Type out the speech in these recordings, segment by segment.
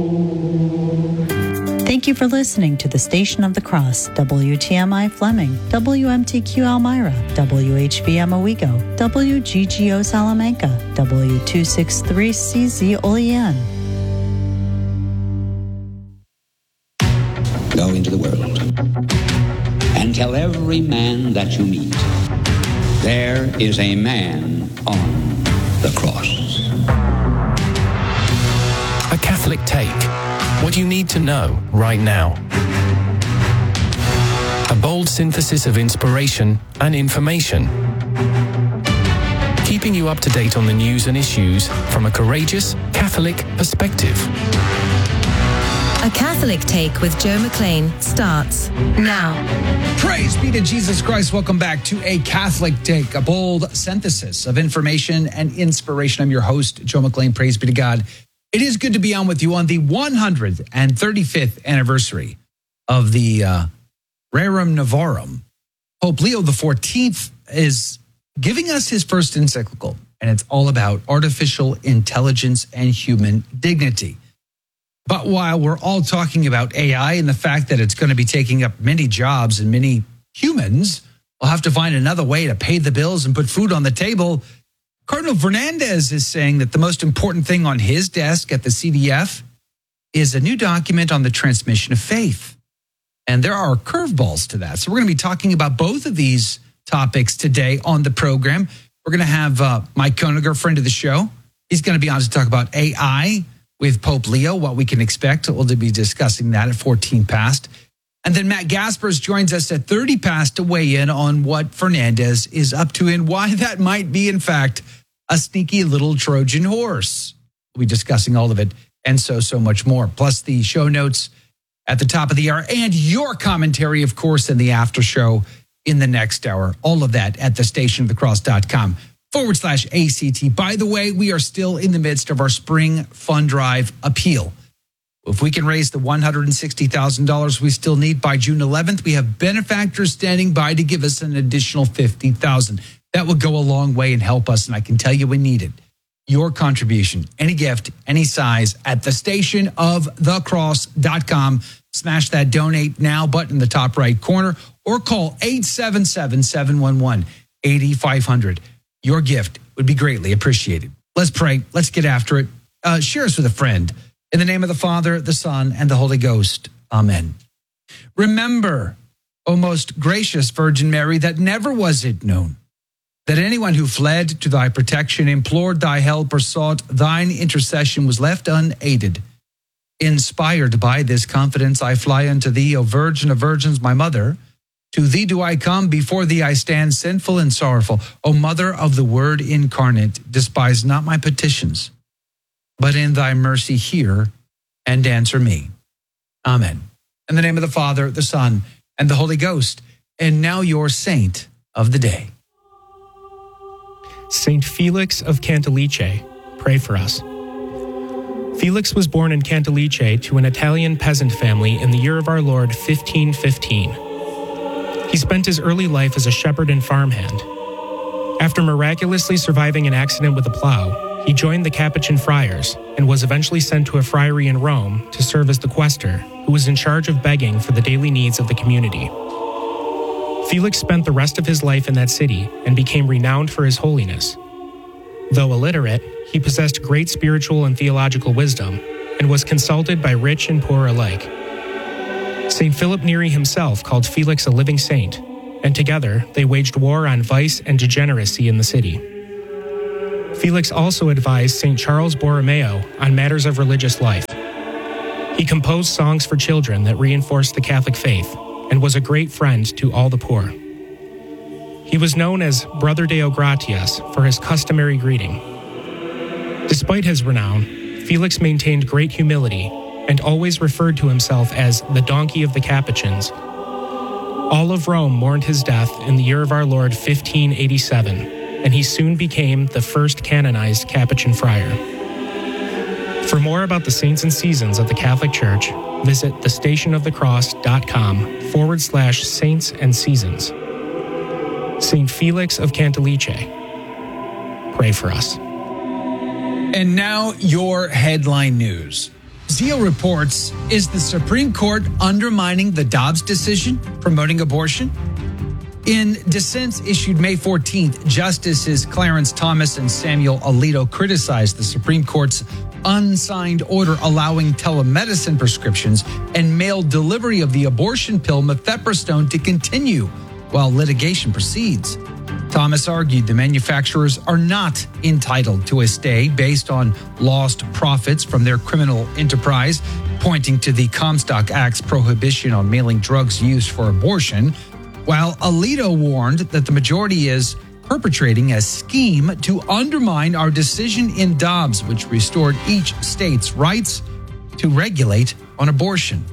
Thank you for listening to the Station of the Cross, WTMI Fleming, WMTQ Elmira, WHVM Owego, WGGO Salamanca, W263CZ Olean. Go into the world and tell every man that you meet, there is a man on the cross. A Catholic Take. What you need to know right now. A bold synthesis of inspiration and information. Keeping you up to date on the news and issues from a courageous Catholic perspective. A Catholic Take with Joe McLean starts now. Praise be to Jesus Christ. Welcome back to A Catholic Take, a bold synthesis of information and inspiration. I'm your host, Joe McLean. Praise be to God. It is good to be on with you on the 135th anniversary of the Rerum Novarum. Pope Leo XIV is giving us his first encyclical, and it's all about artificial intelligence and human dignity. But while we're all talking about AI and the fact that it's going to be taking up many jobs and many humans will have to find another way to pay the bills and put food on the table, Cardinal Fernandez is saying that the most important thing on his desk at the CDF is a new document on the transmission of faith. And there are curveballs to that. So we're going to be talking about both of these topics today on the program. We're going to have Mike Koeniger, friend of the show. He's going to be on to talk about AI with Pope Leo, what we can expect. We'll be discussing that at 14 past. And then Matt Gaspers joins us at 30 past to weigh in on what Fernandez is up to and why that might be, in fact, a sneaky little Trojan horse. We'll be discussing all of it and so much more. Plus the show notes at the top of the hour and your commentary, of course, in the after show in the next hour. All of that at thestationofthecross.com/ACT. By the way, we are still in the midst of our spring fund drive appeal. If we can raise the $160,000 we still need by June 11th, we have benefactors standing by to give us an additional $50,000. That will go a long way and help us, and I can tell you we need it. Your contribution, any gift, any size, at thestationofthecross.com. Smash that donate now button in the top right corner or call 877-711-8500. Your gift would be greatly appreciated. Let's pray. Let's get after it. Share us with a friend. In the name of the Father, the Son, and the Holy Ghost. Amen. Remember, O most gracious Virgin Mary, that never was it known that anyone who fled to thy protection, implored thy help, or sought thine intercession was left unaided. Inspired by this confidence, I fly unto thee, O Virgin of Virgins, my mother. To thee do I come, before thee I stand sinful and sorrowful. O Mother of the Word incarnate, despise not my petitions, but in thy mercy hear and answer me. Amen. In the name of the Father, the Son, and the Holy Ghost. And now your saint of the day. Saint Felix of Cantalice, pray for us. Felix was born in Cantalice to an Italian peasant family in the year of our Lord 1515. He spent his early life as a shepherd and farmhand. After miraculously surviving an accident with a plow, he joined the Capuchin friars and was eventually sent to a friary in Rome to serve as the quaestor, who was in charge of begging for the daily needs of the community. Felix spent the rest of his life in that city and became renowned for his holiness. Though illiterate, he possessed great spiritual and theological wisdom and was consulted by rich and poor alike. St. Philip Neri himself called Felix a living saint, and together they waged war on vice and degeneracy in the city. Felix also advised St. Charles Borromeo on matters of religious life. He composed songs for children that reinforced the Catholic faith and was a great friend to all the poor. He was known as Brother Deo Gratias for his customary greeting. Despite his renown, Felix maintained great humility and always referred to himself as the donkey of the Capuchins. All of Rome mourned his death in the year of our Lord 1587, and he soon became the first canonized Capuchin friar. For more about the saints and seasons of the Catholic Church, visit thestationofthecross.com/saints and seasons. St. Felix of Cantalice, pray for us. And now your headline news. Zeal reports, is the Supreme Court undermining the Dobbs decision promoting abortion? In dissents issued May 14th, Justices Clarence Thomas and Samuel Alito criticized the Supreme Court's unsigned order allowing telemedicine prescriptions and mail delivery of the abortion pill mifepristone to continue while litigation proceeds. Thomas argued the manufacturers are not entitled to a stay based on lost profits from their criminal enterprise, pointing to the Comstock Act's prohibition on mailing drugs used for abortion, while Alito warned that the majority is perpetrating a scheme to undermine our decision in Dobbs, which restored each state's rights to regulate on abortion.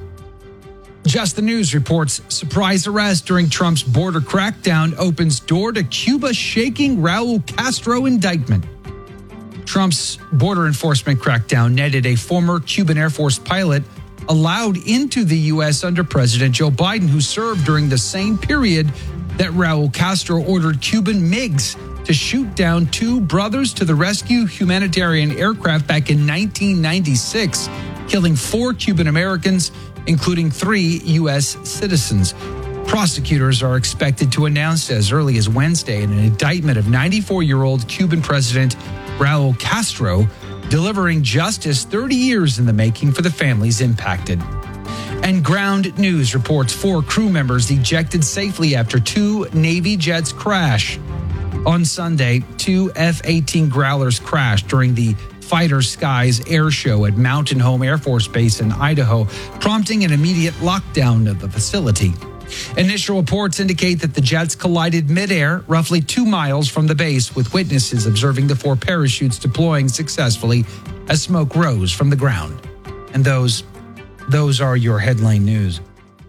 Just the News reports surprise arrest during Trump's border crackdown opens door to Cuba shaking Raul Castro indictment. Trump's border enforcement crackdown netted a former Cuban Air Force pilot allowed into the U.S. under President Joe Biden, who served during the same period that Raul Castro ordered Cuban MiGs to shoot down two Brothers to the Rescue humanitarian aircraft back in 1996, killing 4 Cuban Americans, including 3 U.S. citizens. Prosecutors are expected to announce as early as Wednesday an indictment of 94-year-old Cuban President Raul Castro, delivering justice 30 years in the making for the families impacted. And Ground News reports 4 crew members ejected safely after 2 Navy jets crash. On Sunday, 2 F-18 Growlers crashed during the Fighter Skies air show at Mountain Home Air Force Base in Idaho, prompting an immediate lockdown of the facility. Initial reports indicate that the jets collided midair, roughly 2 miles from the base, with witnesses observing the 4 parachutes deploying successfully as smoke rose from the ground. And those are your headline news.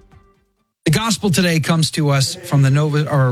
The gospel today comes to us from from the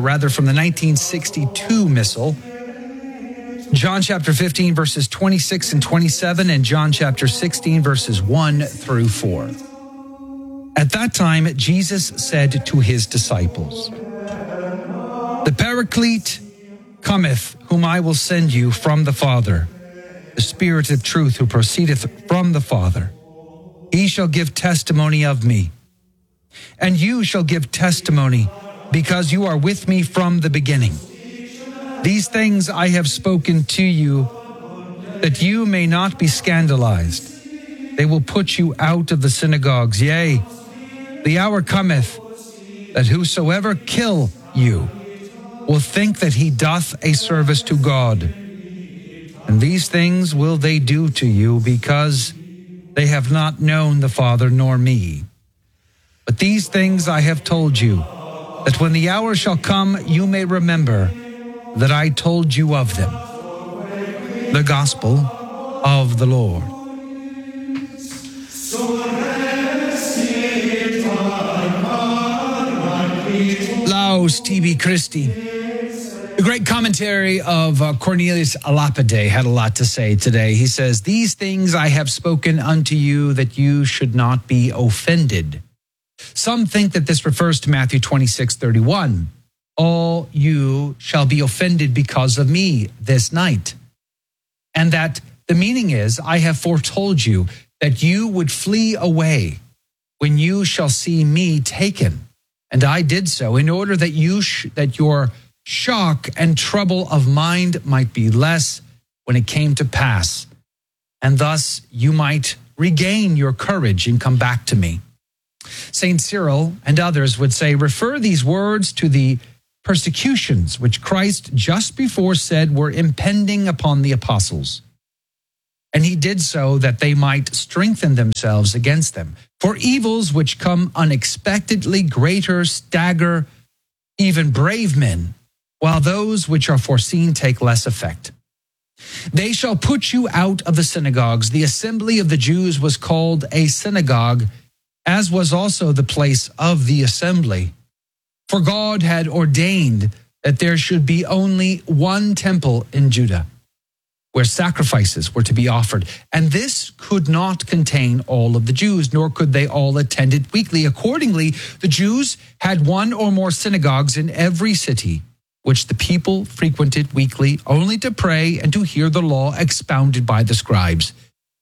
1962 missal. John chapter 15, verses 26 and 27, and John chapter 16, verses 1 through 4. At that time, Jesus said to his disciples, "The Paraclete cometh, whom I will send you from the Father, the Spirit of truth who proceedeth from the Father. He shall give testimony of me. And you shall give testimony, because you are with me from the beginning. These things I have spoken to you, that you may not be scandalized. They will put you out of the synagogues. Yea, the hour cometh, that whosoever kill you will think that he doth a service to God. And these things will they do to you, because they have not known the Father nor me. But these things I have told you, that when the hour shall come, you may remember that I told you of them." The Gospel of the Lord. Laus Tibi Christi. The great commentary of Cornelius a Lapide had a lot to say today. He says, "These things I have spoken unto you, that you should not be offended." Some think that this refers to Matthew 26:31. "All you shall be offended because of me this night." And that the meaning is, I have foretold you that you would flee away when you shall see me taken. And I did so in order that that your shock and trouble of mind might be less when it came to pass, and thus you might regain your courage and come back to me. St. Cyril and others would say, refer these words to the persecutions which Christ just before said were impending upon the apostles. And he did so that they might strengthen themselves against them. For evils which come unexpectedly greater stagger even brave men, while those which are foreseen take less effect. They shall put you out of the synagogues. The assembly of the Jews was called a synagogue, as was also the place of the assembly. For God had ordained that there should be only one temple in Judah, where sacrifices were to be offered. And this could not contain all of the Jews, nor could they all attend it weekly. Accordingly, the Jews had one or more synagogues in every city, which the people frequented weekly, only to pray and to hear the law expounded by the scribes.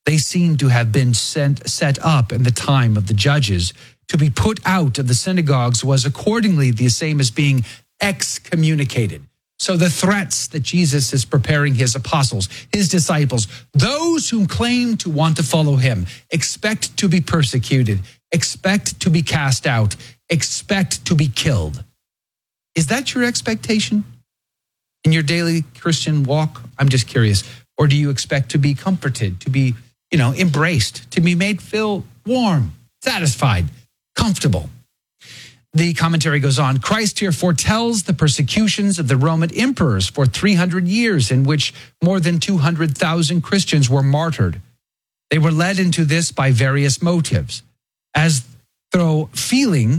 They seem to have been set up in the time of the judges. To be put out of the synagogues was accordingly the same as being excommunicated. So the threats that Jesus is preparing his apostles, his disciples, those who claim to want to follow him, expect to be persecuted, expect to be cast out, expect to be killed. Is that your expectation in your daily Christian walk? I'm just curious. Or do you expect to be comforted, to be, embraced, to be made feel warm, satisfied, comfortable? The commentary goes on. Christ here foretells the persecutions of the Roman emperors for 300 years, in which more than 200,000 Christians were martyred. They were led into this by various motives, as though fearing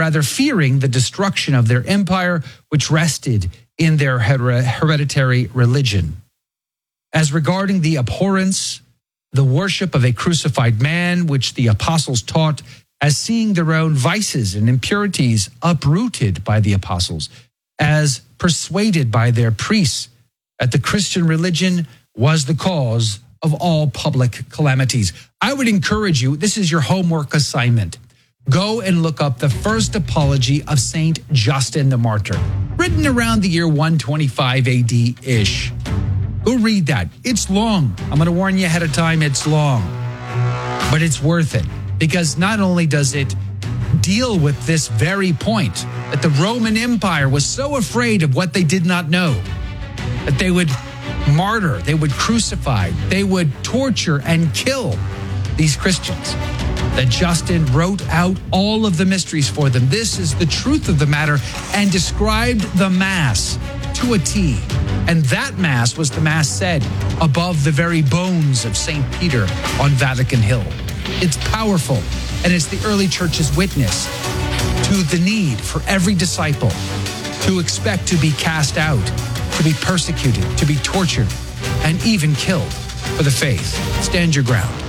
the destruction of their empire, which rested in their hereditary religion. As regarding the abhorrence, the worship of a crucified man, which the apostles taught, as seeing their own vices and impurities uprooted by the apostles, as persuaded by their priests that the Christian religion was the cause of all public calamities. I would encourage you, this is your homework assignment. Go and look up the first apology of Saint Justin the Martyr, written around the year 125 AD-ish. Go read that. It's long. I'm going to warn you ahead of time, it's long. But it's worth it, because not only does it deal with this very point, that the Roman Empire was so afraid of what they did not know, that they would martyr, they would crucify, they would torture and kill these Christians, that Justin wrote out all of the mysteries for them. This is the truth of the matter, and described the Mass to a T. And that Mass was the Mass said above the very bones of St. Peter on Vatican Hill. It's powerful, and it's the early church's witness to the need for every disciple to expect to be cast out, to be persecuted, to be tortured, and even killed for the faith. Stand your ground.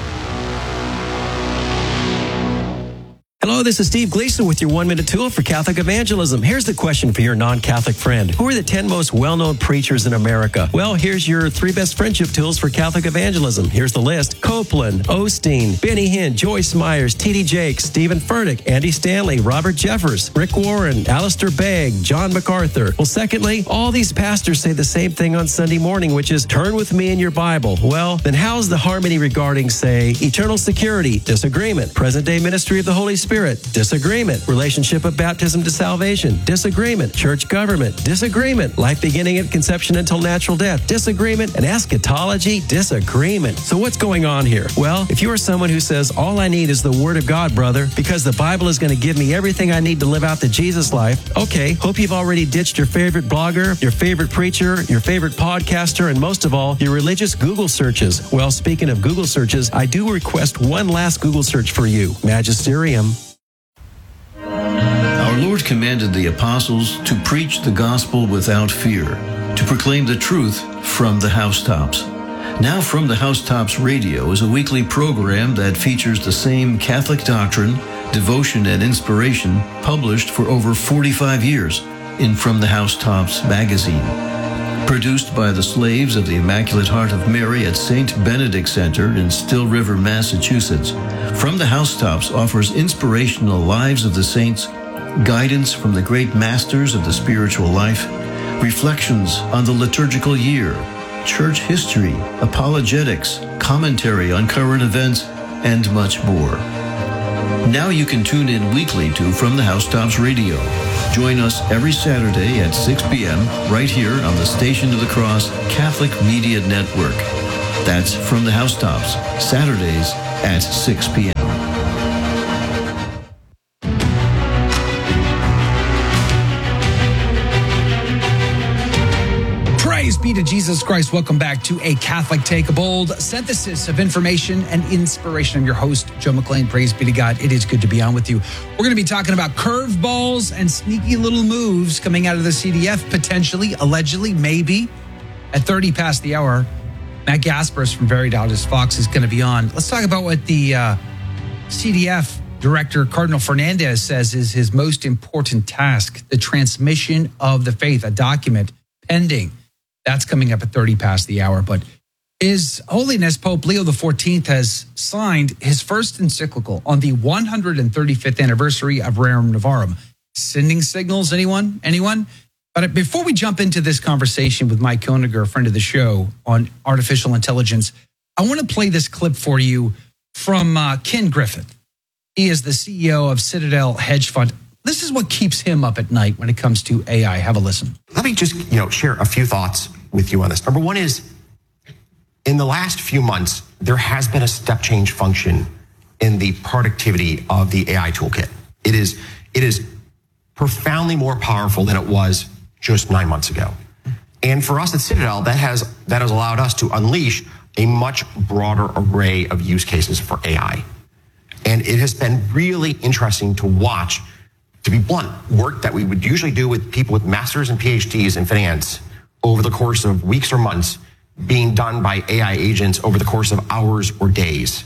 Hello, this is Steve Gleason with your 1-minute tool for Catholic evangelism. Here's the question for your non-Catholic friend. Who are the 10 most well-known preachers in America? Well, here's your 3 best friendship tools for Catholic evangelism. Here's the list. Copeland, Osteen, Benny Hinn, Joyce Myers, T.D. Jakes, Stephen Furtick, Andy Stanley, Robert Jeffers, Rick Warren, Alistair Begg, John MacArthur. Well, secondly, all these pastors say the same thing on Sunday morning, which is turn with me in your Bible. Well, then how's the harmony regarding, say, eternal security? Disagreement. Present-day ministry of the Holy Spirit? Disagreement. Relationship of baptism to salvation? Disagreement. Church government? Disagreement. Life beginning at conception until natural death? Disagreement. And eschatology? Disagreement. So what's going on here? Well, if you are someone who says, all I need is the Word of God, brother, because the Bible is going to give me everything I need to live out the Jesus life, okay, hope you've already ditched your favorite blogger, your favorite preacher, your favorite podcaster, and most of all, your religious Google searches. Well, speaking of Google searches, I do request one last Google search for you. Magisterium. Our Lord commanded the apostles to preach the gospel without fear, to proclaim the truth from the housetops. Now From the Housetops Radio is a weekly program that features the same Catholic doctrine, devotion, and inspiration published for over 45 years in From the Housetops magazine. Produced by the slaves of the Immaculate Heart of Mary at St. Benedict Center in Still River, Massachusetts, From the Housetops offers inspirational lives of the saints, guidance from the great masters of the spiritual life, reflections on the liturgical year, church history, apologetics, commentary on current events, and much more. Now you can tune in weekly to From the Housetops Radio. Join us every Saturday at 6 p.m. right here on the Station of the Cross Catholic Media Network. That's From the Housetops, Saturdays at 6 p.m. Praise be to Jesus Christ. Welcome back to A Catholic Take, a bold synthesis of information and inspiration. I'm your host, Joe McLean. Praise be to God. It is good to be on with you. We're going to be talking about curveballs and sneaky little moves coming out of the CDF, potentially, allegedly, maybe. At 30 past the hour, Matt Gasparis from Very Dallas Fox is going to be on. Let's talk about what the CDF Director Cardinal Fernandez says is his most important task, the transmission of the faith, a document pending. That's coming up at 30 past the hour. But His Holiness Pope Leo XIV has signed his first encyclical on the 135th anniversary of Rerum Novarum. Sending signals, anyone? But before we jump into this conversation with Mike Koeniger, a friend of the show, on artificial intelligence, I want to play this clip for you from Ken Griffith. He is the CEO of Citadel Hedge Fund. This is what keeps him up at night when it comes to AI. Have a listen. Let me just, share a few thoughts with you on this. Number one is, in the last few months, there has been a step change function in the productivity of the AI toolkit. It is profoundly more powerful than it was just 9 months ago. And for us at Citadel, that has allowed us to unleash a much broader array of use cases for AI. And it has been really interesting to watch, to be blunt, work that we would usually do with people with masters and PhDs in finance over the course of weeks or months being done by AI agents over the course of hours or days.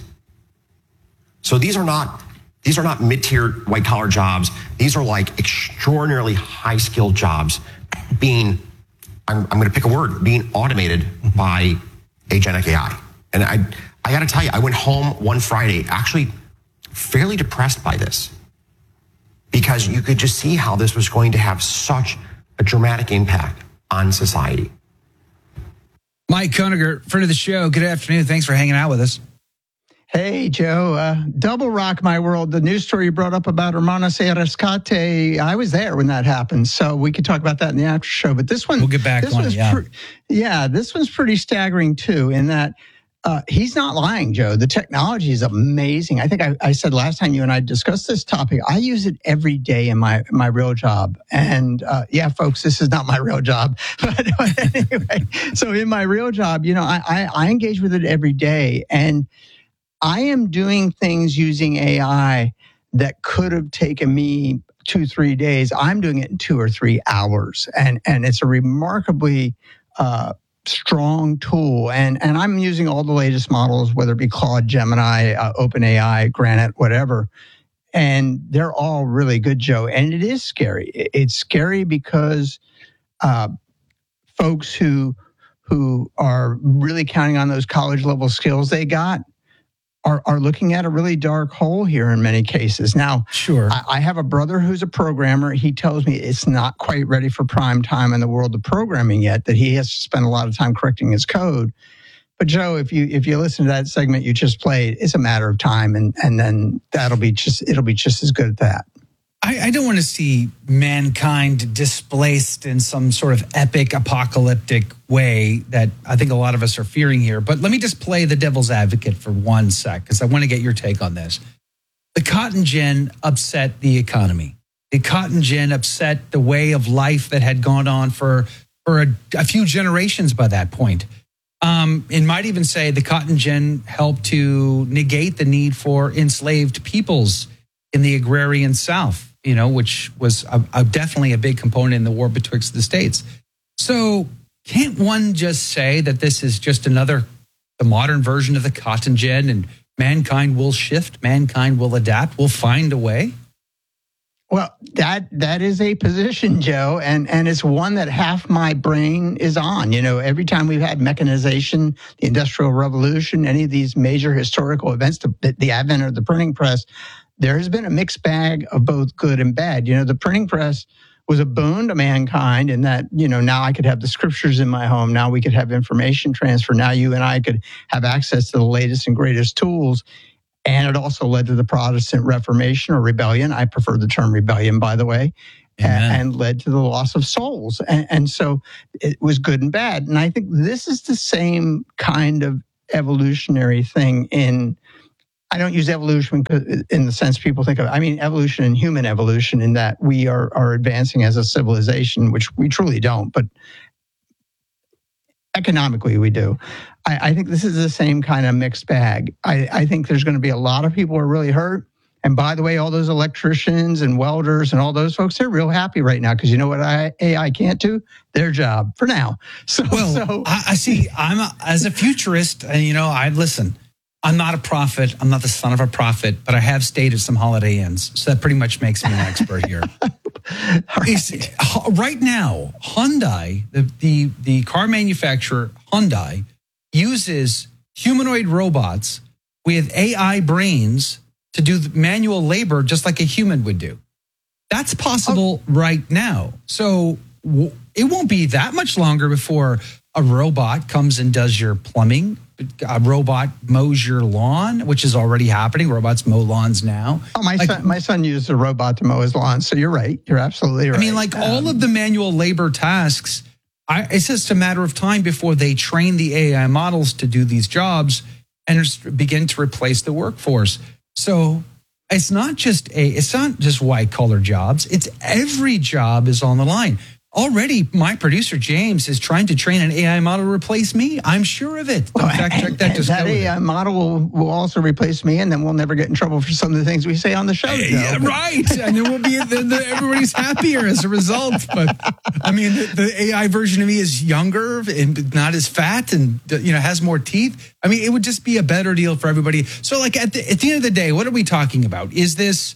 So these are not mid-tier white-collar jobs. These are like extraordinarily high-skilled jobs being, I'm going to pick a word, being automated by agentic AI. And I got to tell you, I went home one Friday actually fairly depressed by this, because you could just see how this was going to have such a dramatic impact on society. Mike Koeniger, friend of the show, good afternoon. Thanks for hanging out with us. Hey, Joe. Double rock my world. The news story you brought up about Hermanos y Rescate, I was there when that happened, so we could talk about that in the after show. But this one, we'll get back on it. This one's pretty staggering too, in that he's not lying, Joe. The technology is amazing. I think I said last time you and I discussed this topic, I use it every day in my real job. And folks, this is not my real job. But anyway, so in my real job, I engage with it every day. And I am doing things using AI that could have taken me 2-3 days. I'm doing it in 2 or 3 hours. And it's a remarkably strong tool. And I'm using all the latest models, whether it be Claude, Gemini, OpenAI, Granite, whatever. And they're all really good, Joe. And it is scary. It's scary because folks who are really counting on those college level skills they got are looking at a really dark hole here in many cases. Now, sure, I have a brother who's a programmer. He tells me it's not quite ready for prime time in the world of programming yet, that he has to spend a lot of time correcting his code. But Joe, if you listen to that segment you just played, it's a matter of time, and then it'll be just as good at that. I don't want to see mankind displaced in some sort of epic apocalyptic way that I think a lot of us are fearing here. But let me just play the devil's advocate for 1 sec, because I want to get your take on this. The cotton gin upset the economy. The cotton gin upset the way of life that had gone on for a few generations by that point. It might even say the cotton gin helped to negate the need for enslaved peoples in the agrarian South, which was definitely a big component in the war betwixt the states. So can't one just say that this is just the modern version of the cotton gin, and mankind will shift, mankind will adapt, we'll find a way? Well, that is a position, Joe, and it's one that half my brain is on. Every time we've had mechanization, the Industrial Revolution, any of these major historical events, the advent of the printing press, there has been a mixed bag of both good and bad. The printing press was a boon to mankind in that, now I could have the scriptures in my home. Now we could have information transfer. Now you and I could have access to the latest and greatest tools. And it also led to the Protestant Reformation or rebellion. I prefer the term rebellion, by the way, and led to the loss of souls. And so it was good and bad. And I think this is the same kind of evolutionary thing I don't use evolution in the sense people think of it. I mean evolution and human evolution, in that we are advancing as a civilization, which we truly don't, but economically we do. I think this is the same kind of mixed bag. I think there's going to be a lot of people who are really hurt. And by the way, all those electricians and welders and all those folks, they're real happy right now, because you know what AI can't do? Their job for now. I see. As a futurist, listen. I'm not a prophet. I'm not the son of a prophet, but I have stayed at some Holiday Inns. So that pretty much makes me an expert here. Right now, Hyundai, the car manufacturer Hyundai, uses humanoid robots with AI brains to do manual labor just like a human would do. That's possible right now. So it won't be that much longer before a robot comes and does your plumbing. A robot mows your lawn, which is already happening. Robots mow lawns now. Oh, my son used a robot to mow his lawn. So you're right. You're absolutely right. I mean, like all of the manual labor tasks, it's just a matter of time before they train the AI models to do these jobs and begin to replace the workforce. So it's not just white collar jobs. It's every job is on the line. Already, my producer, James, is trying to train an AI model to replace me. I'm sure of it. In fact, check that. That AI model will also replace me, and then we'll never get in trouble for some of the things we say on the show. Yeah, right. And then we'll be everybody's happier as a result. But I mean, the AI version of me is younger and not as fat, and has more teeth. I mean, it would just be a better deal for everybody. So, like at the end of the day, what are we talking about? Is this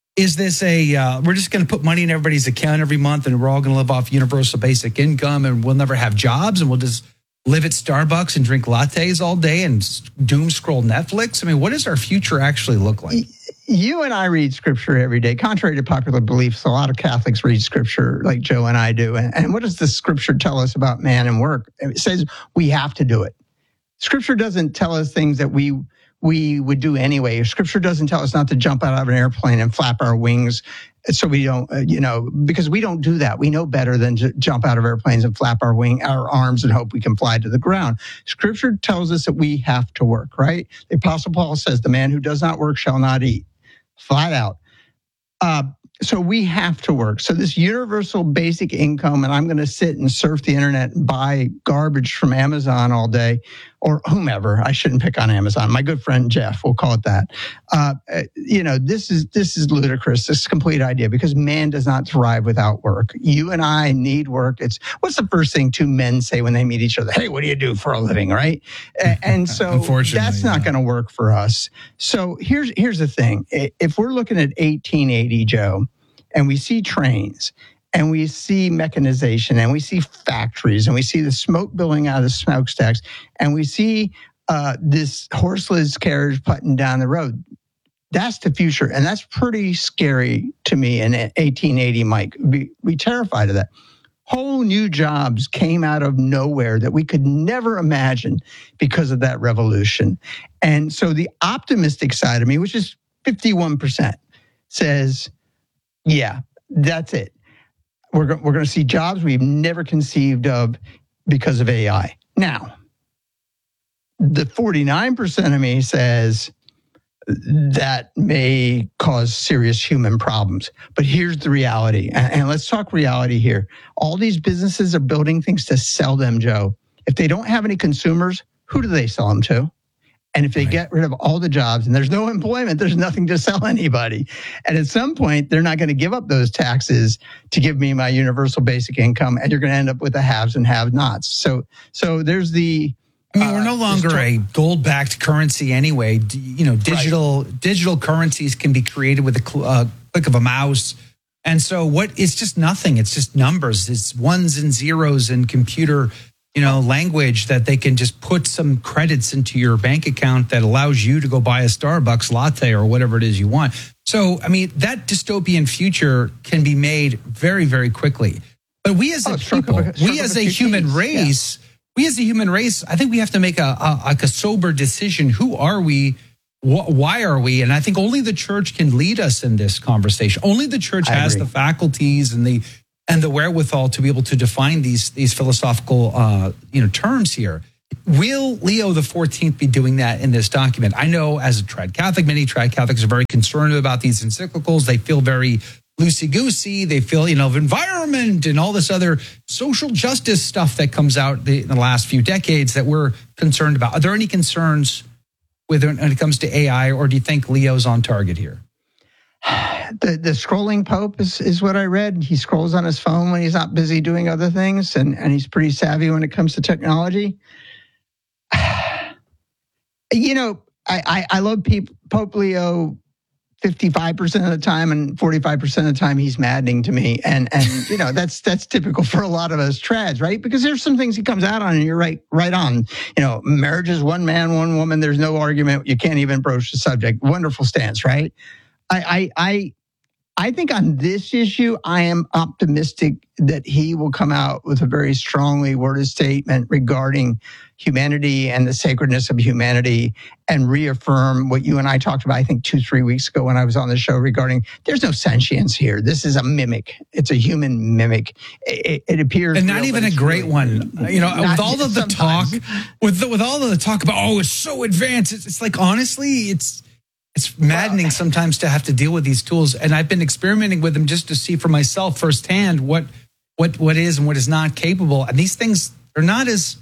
we're just going to put money in everybody's account every month and we're all going to live off universal basic income and we'll never have jobs and we'll just live at Starbucks and drink lattes all day and doom scroll Netflix? I mean, what does our future actually look like? You and I read scripture every day. Contrary to popular beliefs, a lot of Catholics read scripture like Joe and I do. And what does the scripture tell us about man and work? It says we have to do it. Scripture doesn't tell us things that we would do anyway. Scripture doesn't tell us not to jump out of an airplane and flap our wings so we don't, because we don't do that. We know better than to jump out of airplanes and flap our arms and hope we can fly to the ground. Scripture tells us that we have to work, right? The Apostle Paul says, the man who does not work shall not eat. Flat out. So we have to work. So this universal basic income, and I'm going to sit and surf the internet and buy garbage from Amazon all day, or whomever. I shouldn't pick on Amazon. My good friend Jeff, we'll call it that. This is ludicrous. This complete idea, because man does not thrive without work. You and I need work. What's the first thing two men say when they meet each other? Hey, what do you do for a living, right? And so that's not going to work for us. So here's the thing. If we're looking at 1880, Joe, and we see trains, and we see mechanization, and we see factories, and we see the smoke billowing out of the smokestacks, and we see this horseless carriage putting down the road. That's the future, and that's pretty scary to me in 1880, Mike. We terrified of that. Whole new jobs came out of nowhere that we could never imagine because of that revolution. And so the optimistic side of me, which is 51%, says, yeah, that's it. We're going to see jobs we've never conceived of because of AI. Now, the 49% of me says that may cause serious human problems. But here's the reality, and let's talk reality here. All these businesses are building things to sell them, Joe. If they don't have any consumers, who do they sell them to? And if they get rid of all the jobs and there's no employment, there's nothing to sell anybody. And at some point, they're not going to give up those taxes to give me my universal basic income. And you're going to end up with the haves and have-nots. So there's the... I mean, we're no longer a gold-backed currency anyway. Digital currencies can be created with a click of a mouse. And so it's just nothing. It's just numbers. It's ones and zeros in computer language that they can just put some credits into your bank account that allows you to go buy a Starbucks latte or whatever it is you want. So, I mean, that dystopian future can be made very, very quickly. But we as a human race, I think we have to make a sober decision. Who are we? Why are we? And I think only the church can lead us in this conversation. Only the church has the faculties and the wherewithal to be able to define these philosophical terms here. Will Leo XIV be doing that in this document? I know as a trad Catholic, many trad Catholics are very concerned about these encyclicals. They feel very loosey-goosey. They feel, of environment and all this other social justice stuff that comes out in the last few decades that we're concerned about. Are there any concerns when it comes to AI, or do you think Leo's on target here? The scrolling Pope is what I read. He scrolls on his phone when he's not busy doing other things, and he's pretty savvy when it comes to technology. I love Pope Leo 55% of the time, and 45% of the time he's maddening to me. And you know, that's typical for a lot of us trads, right? Because there's some things he comes out on and you're right on. You know, marriage is one man, one woman. There's no argument. You can't even broach the subject. Wonderful stance, right? I think on this issue, I am optimistic that he will come out with a very strongly worded statement regarding humanity and the sacredness of humanity and reaffirm what you and I talked about, I think 2-3 weeks ago when I was on the show regarding there's no sentience here. This is a mimic. It's a human mimic. It appears. And not even a great one. You know, with all of the talk, with all of the talk about, oh, it's so advanced. It's like, honestly, it's maddening sometimes to have to deal with these tools. And I've been experimenting with them just to see for myself firsthand what is and what is not capable. And these things are not as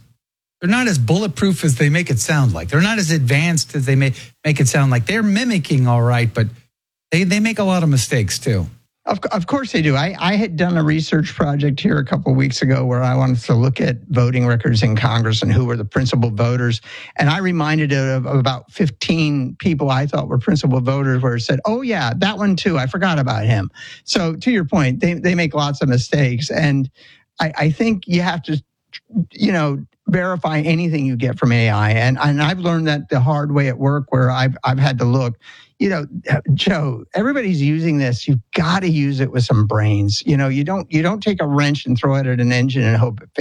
bulletproof as they make it sound like. They're not as advanced as they make it sound like. They're mimicking all right, but they make a lot of mistakes too. Of course they do. I had done a research project here a couple of weeks ago where I wanted to look at voting records in Congress and who were the principal voters. And I reminded it of about 15 people I thought were principal voters where it said, oh yeah, that one too. I forgot about him. So to your point, they make lots of mistakes. And I think you have to, you know, verify anything you get from AI. And I've learned that the hard way at work where I've had to look. You know, Joe, everybody's using this. You've got to use it with some brains. You know, you don't take a wrench and throw it at an engine and hope it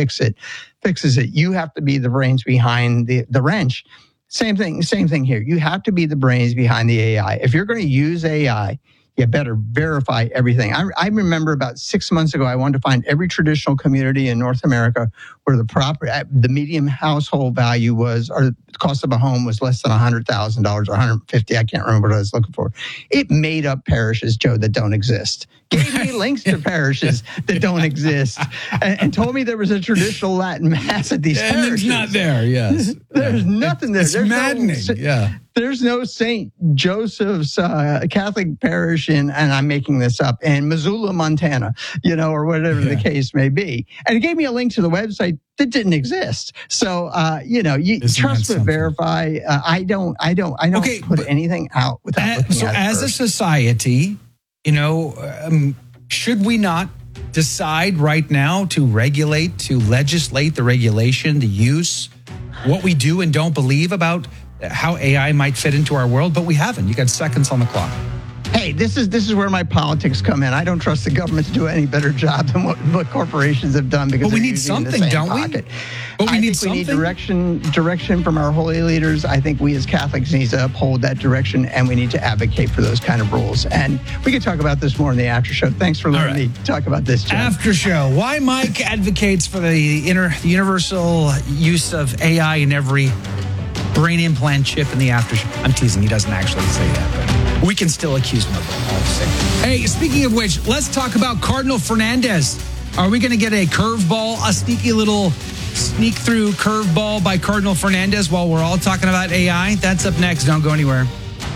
fixes it. You have to be the brains behind the wrench. Same thing here. You have to be the brains behind the AI. If you're going to use AI, you better verify everything. I remember about 6 months ago, I wanted to find every traditional community in North America where the median household value was, or the cost of a home was less than $100,000 or $150,000. I can't remember what I was looking for. It made up parishes, Joe, that don't exist. Gave me links to parishes that don't exist, and told me there was a traditional Latin mass at these parishes. It's not there. Yes, there's nothing there. It's maddening. There's no St. Joseph's Catholic parish and I'm making this up, in Missoula, Montana, you know, or whatever the case may be. And it gave me a link to the website that didn't exist. So, you know, you trust but verify. I don't put anything out without looking at it as first. a society, you know, should we not decide right now to legislate the regulation, the use, what we do and don't believe about how AI might fit into our world? But we haven't. You got seconds on the clock. Hey, this is where my politics come in. I don't trust the government to do any better job than what corporations have done, because we need something, don't we? But we need direction from our holy leaders. I think we as Catholics need to uphold that direction, and we need to advocate for those kind of rules. And we can talk about this more in the after show. Thanks for letting me talk about this, John. After show, why Mike advocates for the universal use of AI in every brain implant chip in the after show. I'm teasing. He doesn't actually say that, but we can still accuse him of it. Hey, speaking of which, let's talk about Cardinal Fernandez. Are we going to get a curveball, a sneaky little sneak through curveball by Cardinal Fernandez while we're all talking about AI? That's up next. Don't go anywhere.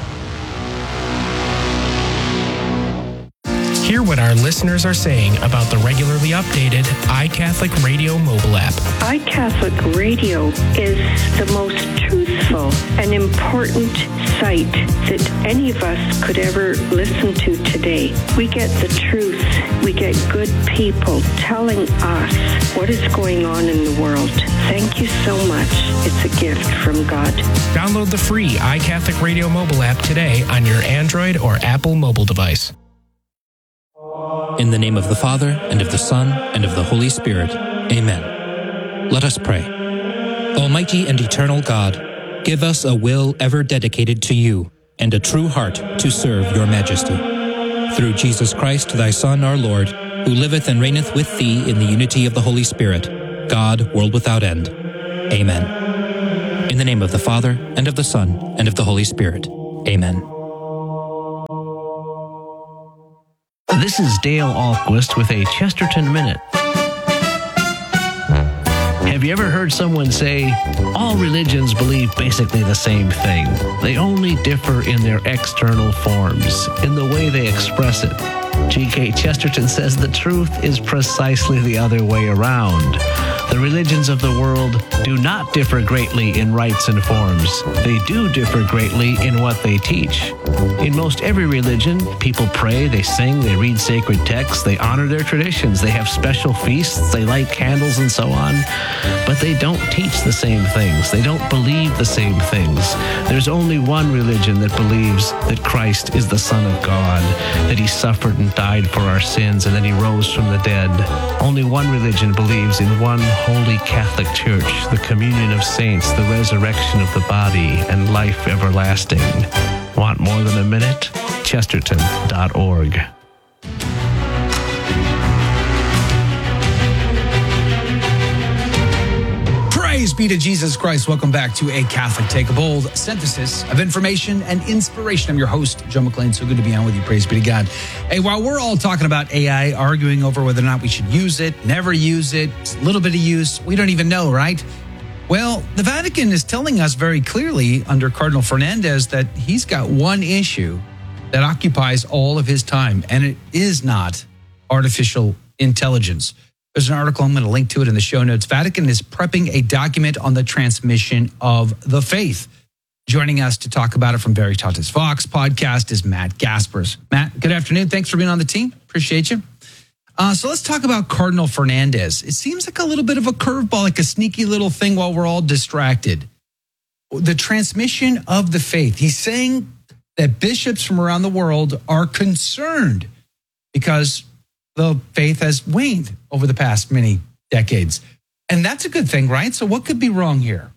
Hear what our listeners are saying about the regularly updated iCatholic Radio mobile app. iCatholic Radio is the most truthful and important site that any of us could ever listen to today. We get the truth. We get good people telling us what is going on in the world. Thank you so much. It's a gift from God. Download the free iCatholic Radio mobile app today on your Android or Apple mobile device. In the name of the Father, and of the Son, and of the Holy Spirit. Amen. Let us pray. Almighty and eternal God, give us a will ever dedicated to you, and a true heart to serve your majesty. Through Jesus Christ, thy Son, our Lord, who liveth and reigneth with thee in the unity of the Holy Spirit, God, world without end. Amen. In the name of the Father, and of the Son, and of the Holy Spirit. Amen. This is Dale Ahlquist with a Chesterton Minute. Have you ever heard someone say, all religions believe basically the same thing? They only differ in their external forms, in the way they express it. G.K. Chesterton says the truth is precisely the other way around. The religions of the world do not differ greatly in rites and forms. They do differ greatly in what they teach. In most every religion, people pray, they sing, they read sacred texts, they honor their traditions, they have special feasts, they light candles and so on. But they don't teach the same things. They don't believe the same things. There's only one religion that believes that Christ is the Son of God, that he suffered and died for our sins, and that he rose from the dead. Only one religion believes in one holy Catholic Church, the communion of saints, the resurrection of the body, and life everlasting. Want more than a minute? Chesterton.org. Praise be to Jesus Christ. Welcome back to A Catholic Take, a bold synthesis of information and inspiration. I'm your host, Joe McClain. So good to be on with you. Praise be to God. Hey, while we're all talking about AI, arguing over whether or not we should use it, never use it, a little bit of use, we don't even know, right? Well, the Vatican is telling us very clearly under Cardinal Fernandez that he's got one issue that occupies all of his time, and it is not artificial intelligence. There's an article, I'm going to link to it in the show notes. Vatican is prepping a document on the transmission of the faith. Joining us to talk about it from Veritatis Vox podcast is Matt Gaspers. Matt, good afternoon. Thanks for being on the team. Appreciate you. So let's talk about Cardinal Fernandez. It seems like a little bit of a curveball, like a sneaky little thing while we're all distracted. The transmission of the faith. He's saying that bishops from around the world are concerned because the faith has waned over the past many decades. And that's a good thing, right? So what could be wrong here?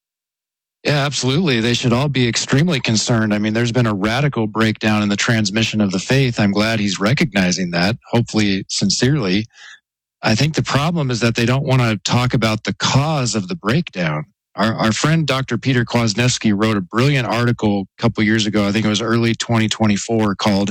Yeah, absolutely. They should all be extremely concerned. I mean, there's been a radical breakdown in the transmission of the faith. I'm glad he's recognizing that, hopefully sincerely. I think the problem is that they don't want to talk about the cause of the breakdown. Our friend Dr. Peter Kwasniewski wrote a brilliant article a couple years ago, I think it was early 2024, called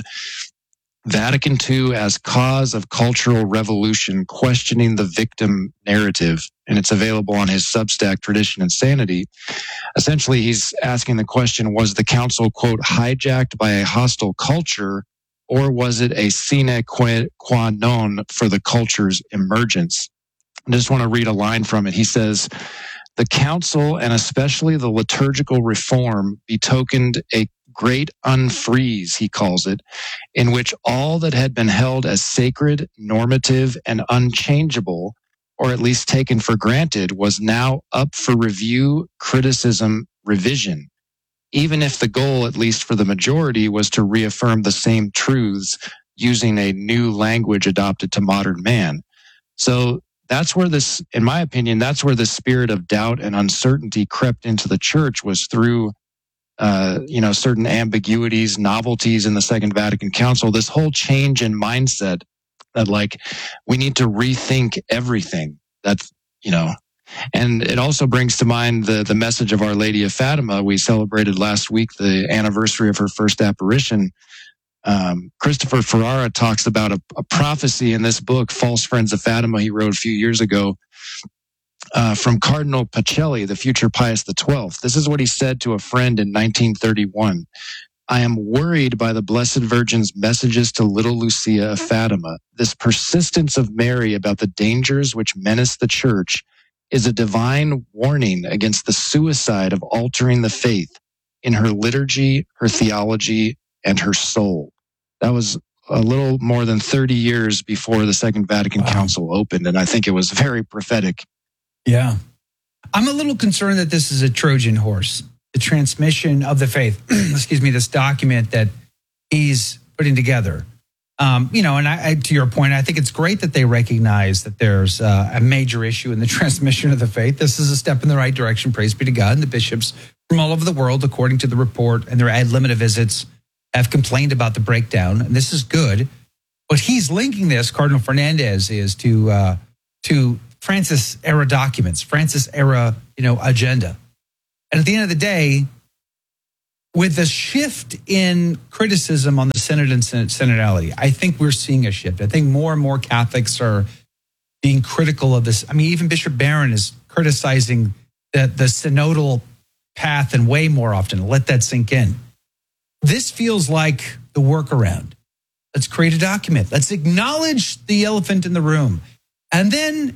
Vatican II as Cause of Cultural Revolution, Questioning the Victim Narrative. And it's available on his Substack, Tradition and Sanity. Essentially, he's asking the question, was the council, quote, hijacked by a hostile culture, or was it a sine qua non for the culture's emergence? I just want to read a line from it. He says, the council, and especially the liturgical reform, betokened a great unfreeze, he calls it, in which all that had been held as sacred, normative, and unchangeable, or at least taken for granted, was now up for review, criticism, revision, even if the goal, at least for the majority, was to reaffirm the same truths using a new language adopted to modern man. So that's where this, in my opinion, that's where the spirit of doubt and uncertainty crept into the church, was through certain ambiguities, novelties in the Second Vatican Council, this whole change in mindset that, like, we need to rethink everything. That's, and it also brings to mind the message of Our Lady of Fatima. We celebrated last week the anniversary of her first apparition. Christopher Ferrara talks about a prophecy in this book, False Friends of Fatima, he wrote a few years ago, from Cardinal Pacelli, the future Pius XII. This is what he said to a friend in 1931. I am worried by the Blessed Virgin's messages to little Lucia of Fatima. This persistence of Mary about the dangers which menace the church is a divine warning against the suicide of altering the faith in her liturgy, her theology, and her soul. That was a little more than 30 years before the Second Vatican Council opened, and I think it was very prophetic. Yeah. I'm a little concerned that this is a Trojan horse, the transmission of the faith, this document that he's putting together. And I, to your point, I think it's great that they recognize that there's a major issue in the transmission of the faith. This is a step in the right direction, praise be to God. And the bishops from all over the world, according to the report and their ad limina visits, have complained about the breakdown. And this is good. But he's linking this, Cardinal Fernandez is, to Francis era documents, Francis era, agenda. And at the end of the day, with the shift in criticism on the synod and synodality, I think we're seeing a shift. I think more and more Catholics are being critical of this. I mean, even Bishop Barron is criticizing the synodal path and way more often. Let that sink in. This feels like the workaround. Let's create a document. Let's acknowledge the elephant in the room. And then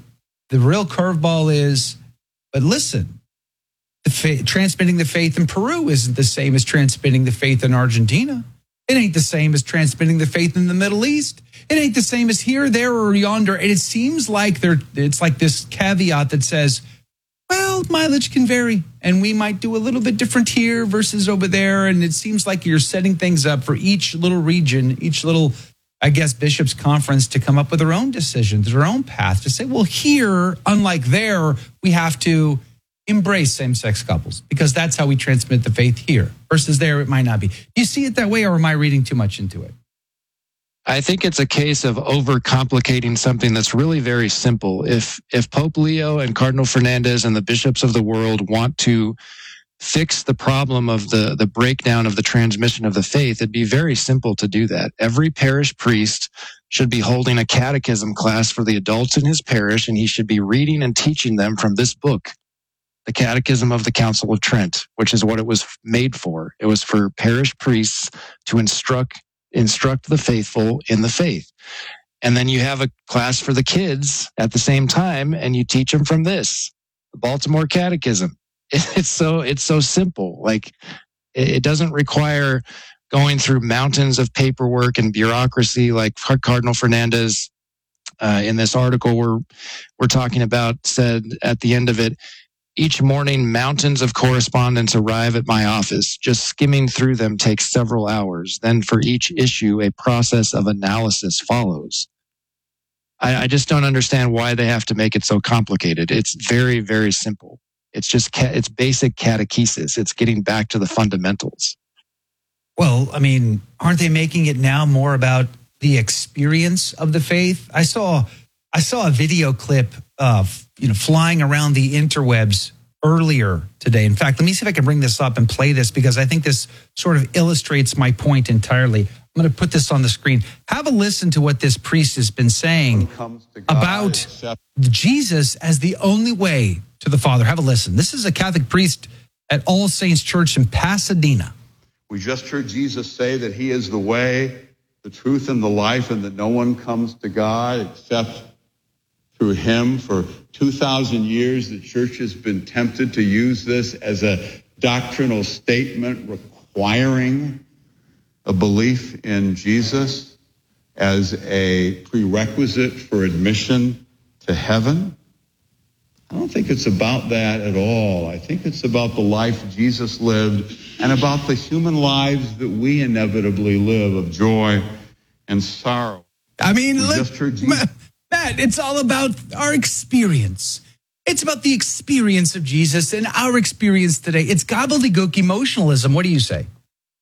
The real curveball is, but listen, transmitting the faith in Peru isn't the same as transmitting the faith in Argentina. It ain't the same as transmitting the faith in the Middle East. It ain't the same as here, there, or yonder. And it seems like it's like this caveat that says, well, mileage can vary, and we might do a little bit different here versus over there. And it seems like you're setting things up for each little region, each little, I guess, bishops' conference to come up with their own decisions, their own path to say, well, here, unlike there, we have to embrace same-sex couples because that's how we transmit the faith here versus there it might not be. Do you see it that way, or am I reading too much into it? I think it's a case of overcomplicating something that's really very simple. If Pope Leo and Cardinal Fernandez and the bishops of the world want to fix the problem of the breakdown of the transmission of the faith, it'd be very simple to do that. Every parish priest should be holding a catechism class for the adults in his parish, and he should be reading and teaching them from this book, the Catechism of the Council of Trent, which is what it was made for. It was for parish priests to instruct the faithful in the faith. And then you have a class for the kids at the same time, and you teach them from this, the Baltimore Catechism. It's so simple. Like, it doesn't require going through mountains of paperwork and bureaucracy like Cardinal Fernandez in this article we're talking about said at the end of it. Each morning, mountains of correspondence arrive at my office. Just skimming through them takes several hours. Then for each issue, a process of analysis follows. I just don't understand why they have to make it so complicated. It's very, very simple. It's just it's basic catechesis. It's getting back to the fundamentals. Well, I mean, aren't they making it now more about the experience of the faith? I saw a video clip of flying around the interwebs earlier today. In fact, let me see if I can bring this up and play this because I think this sort of illustrates my point entirely. I'm going to put this on the screen. Have a listen to what this priest has been saying about Jesus as the only way to the Father. Have a listen. This is a Catholic priest at All Saints Church in Pasadena. We just heard Jesus say that he is the way, the truth, and the life, and that no one comes to God except through him. For 2,000 years, the church has been tempted to use this as a doctrinal statement requiring a belief in Jesus as a prerequisite for admission to heaven. I don't think it's about that at all. I think it's about the life Jesus lived and about the human lives that we inevitably live of joy and sorrow. I mean, Matt, it's all about our experience. It's about the experience of Jesus and our experience today. It's gobbledygook emotionalism. What do you say?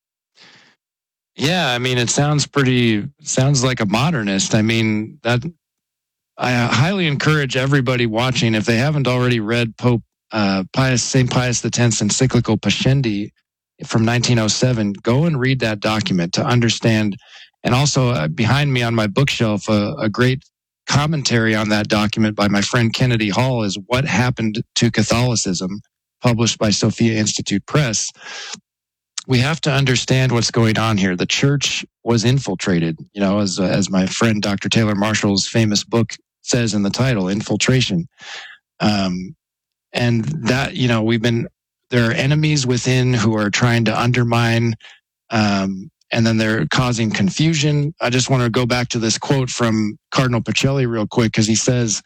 Yeah, I mean, it sounds like a modernist. I mean, I highly encourage everybody watching, if they haven't already read St. Pius X's encyclical Pascendi from 1907, go and read that document to understand. And also behind me on my bookshelf, a great commentary on that document by my friend Kennedy Hall is What Happened to Catholicism, published by Sophia Institute Press. We have to understand what's going on here. The church was infiltrated, as my friend Dr. Taylor Marshall's famous book says in the title, Infiltration. And that, there are enemies within who are trying to undermine, and then they're causing confusion. I just want to go back to this quote from Cardinal Pacelli real quick, because he says,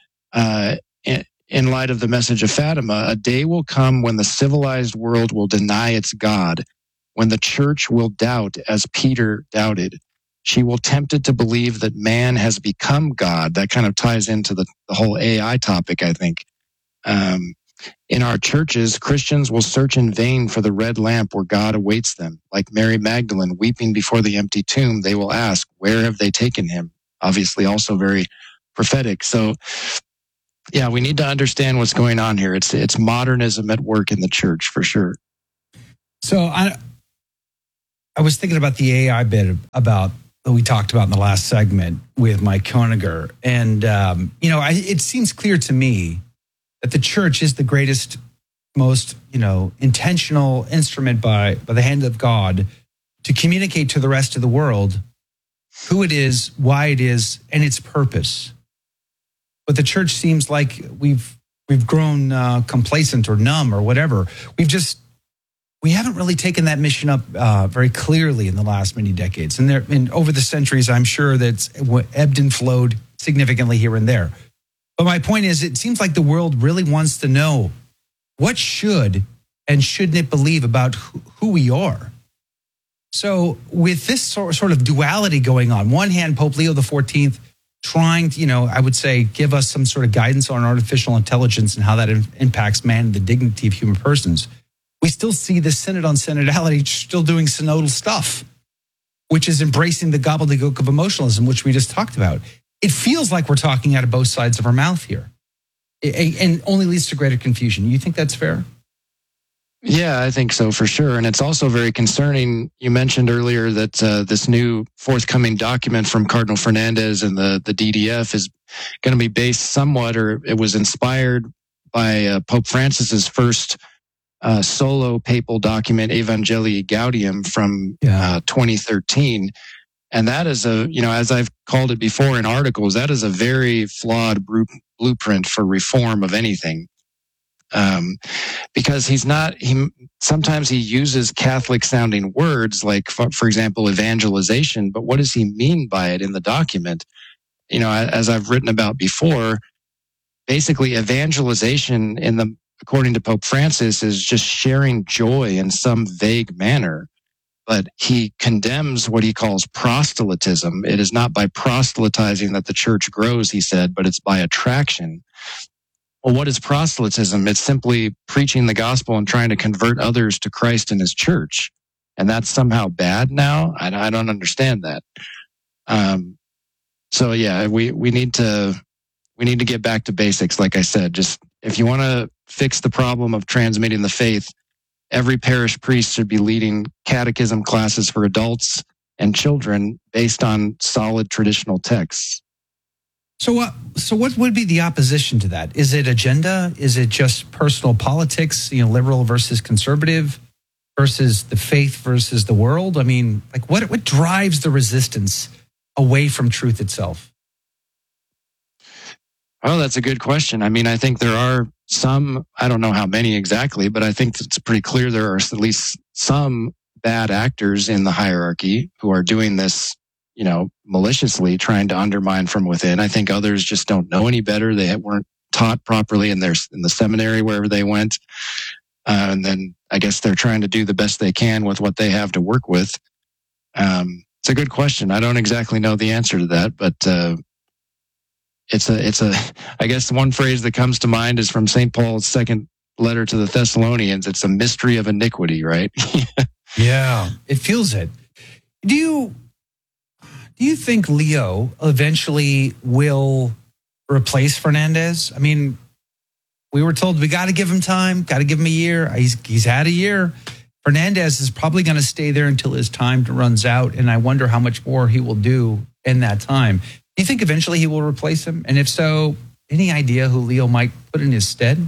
in light of the message of Fatima, a day will come when the civilized world will deny its God, when the church will doubt as Peter doubted. She will tempted to believe that man has become God. That kind of ties into the whole AI topic, I think. In our churches, Christians will search in vain for the red lamp where God awaits them. Like Mary Magdalene weeping before the empty tomb, they will ask, where have they taken him? Obviously also very prophetic. So, yeah, we need to understand what's going on here. It's modernism at work in the church for sure. So I was thinking about the AI bit that we talked about in the last segment with Mike Koeniger. And, it seems clear to me that the church is the greatest, most, intentional instrument by the hand of God to communicate to the rest of the world who it is, why it is, and its purpose. but the church seems like we've grown complacent or numb or whatever. We haven't really taken that mission up very clearly in the last many decades. And over the centuries, I'm sure that's ebbed and flowed significantly here and there. But my point is, it seems like the world really wants to know what should and shouldn't it believe about who we are. So with this sort of duality going on, one hand, Pope Leo XIV trying to, I would say, give us some sort of guidance on artificial intelligence and how that impacts man and the dignity of human persons. We still see the Synod on Synodality still doing synodal stuff, which is embracing the gobbledygook of emotionalism, which we just talked about. It feels like we're talking out of both sides of our mouth here, and only leads to greater confusion. You think that's fair? Yeah, I think so for sure. And it's also very concerning. You mentioned earlier that this new forthcoming document from Cardinal Fernandez and the DDF is going to be based somewhat, or it was inspired by Pope Francis's first solo papal document, Evangelii Gaudium, from 2013. And that is as I've called it before in articles, that is a very flawed blueprint for reform of anything. Because sometimes he uses Catholic sounding words like, for example, evangelization, but what does he mean by it in the document? As I've written about before, basically evangelization according to Pope Francis, is just sharing joy in some vague manner. But he condemns what he calls proselytism. It is not by proselytizing that the church grows, he said, but it's by attraction. Well, what is proselytism? It's simply preaching the gospel and trying to convert others to Christ and his church. And that's somehow bad now? I don't understand that. So yeah, we need to get back to basics. Like I said, just if you want to fix the problem of transmitting the faith, every parish priest should be leading catechism classes for adults and children based on solid traditional texts. So what would be the opposition to that? Is it agenda? Is it just personal politics, liberal versus conservative versus the faith versus the world? I mean, like what drives the resistance away from truth itself? Oh, that's a good question. I mean, I think there are some, I don't know how many exactly, but I think it's pretty clear there are at least some bad actors in the hierarchy who are doing this, maliciously trying to undermine from within. I think others just don't know any better. They weren't taught properly in the seminary wherever they went. And then I guess they're trying to do the best they can with what they have to work with. It's a good question. I don't exactly know the answer to that, but I guess one phrase that comes to mind is from St. Paul's second letter to the Thessalonians. It's a mystery of iniquity, right? Yeah, it feels it. Do you think Leo eventually will replace Fernandez? I mean, we were told we got to give him time, got to give him a year. He's had a year. Fernandez is probably going to stay there until his time runs out, and I wonder how much more he will do in that time. Do you think eventually he will replace him? And if so, any idea who Leo might put in his stead?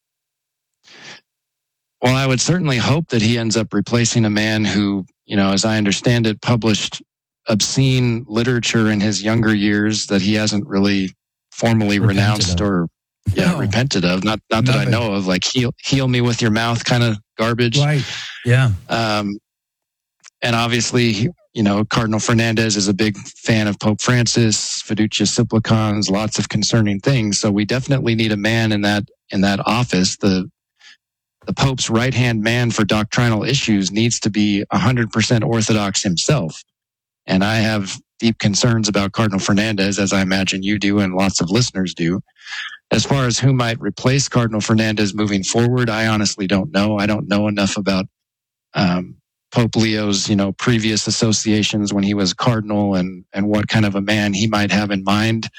Well, I would certainly hope that he ends up replacing a man who, as I understand it, published obscene literature in his younger years that he hasn't really formally renounced or repented of. Not that I know of, like heal me with your mouth kind of garbage. Right. Yeah. And obviously, Cardinal Fernandez is a big fan of Pope Francis, Fiducia Supplicans, lots of concerning things. So we definitely need a man in that office. The Pope's right-hand man for doctrinal issues needs to be 100% Orthodox himself. And I have deep concerns about Cardinal Fernandez, as I imagine you do and lots of listeners do. As far as who might replace Cardinal Fernandez moving forward, I honestly don't know. I don't know enough about Pope Leo's, previous associations when he was cardinal and what kind of a man he might have in mind.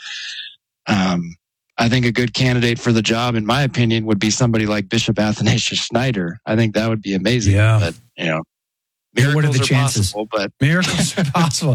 I think a good candidate for the job, in my opinion, would be somebody like Bishop Athanasius Schneider. I think that would be amazing. Yeah. But, Miracles what are the chances? Possible, but miracles are possible.